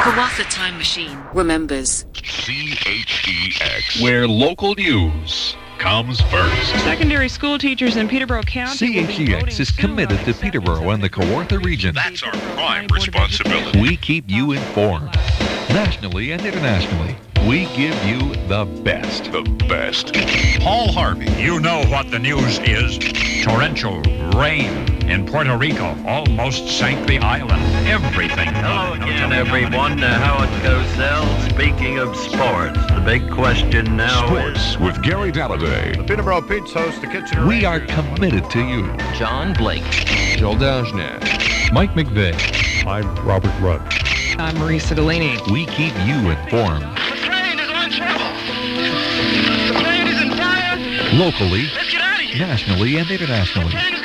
Kawatha Time Machine remembers. CHEX, where local news comes first. Secondary school teachers in Peterborough County. CHEX is committed to Peterborough and the Kawartha region. That's our prime responsibility. We keep you informed. Nationally and internationally, we give you the best. The best. Paul Harvey. You know what the news is. Torrential rain in Puerto Rico almost sank the island. Everything. Hello again, everyone. How it goes, Sal. Speaking of sports, the big question now Sports with Gary Dalladay. The Peterborough Pete's host the Kitchener We are Rangers. committed to you. John Blake. Joel Dagenet. Mike McVeigh. I'm Robert Rudd. I'm Marisa Delaney. We keep you informed. The train is on track. The plane is in fire. Locally, Let's get out of here. nationally, and internationally. The plane